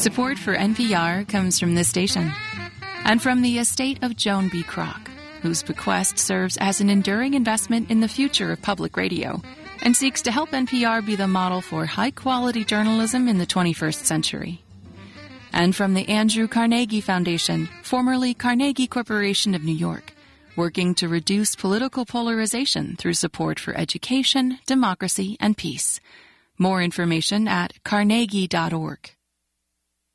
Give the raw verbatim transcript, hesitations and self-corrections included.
Support for N P R comes from this station and from the estate of Joan B. Kroc, whose bequest serves as an enduring investment in the future of public radio and seeks to help N P R be the model for high-quality journalism in the twenty-first century. And from the Andrew Carnegie Foundation, formerly Carnegie Corporation of New York, working to reduce political polarization through support for education, democracy, and peace. More information at carnegie dot org.